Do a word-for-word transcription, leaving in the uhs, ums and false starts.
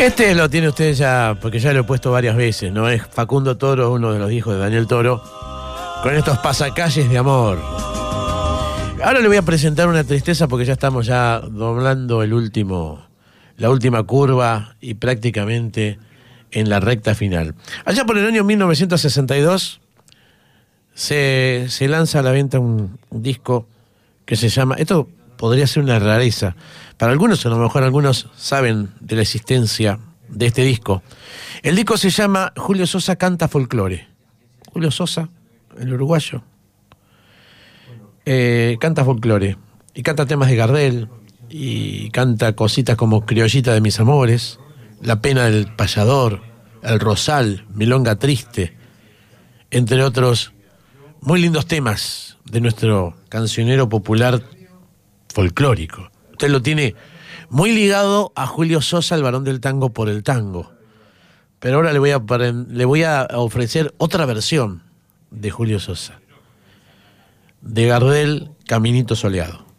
Este lo tiene usted ya, porque ya lo he puesto varias veces, ¿no? Es Facundo Toro, uno de los hijos de Daniel Toro, con estos pasacalles de amor. Ahora le voy a presentar una tristeza porque ya estamos ya doblando el último, la última curva y prácticamente en la recta final. Allá por el año mil novecientos sesenta y dos se, se lanza a la venta un, un disco que se llama... Esto podría ser una rareza. Para algunos, a lo mejor algunos saben de la existencia de este disco. El disco se llama Julio Sosa canta folclore. Julio Sosa, el uruguayo, eh, canta folclore. Y canta temas de Gardel, y canta cositas como Criollita de mis amores, La pena del payador, El rosal, Milonga triste, entre otros muy lindos temas de nuestro cancionero popular folclórico. Usted lo tiene muy ligado a Julio Sosa, el varón del tango por el tango. Pero ahora le voy a, le voy a ofrecer otra versión de Julio Sosa, de Gardel, Caminito Soleado.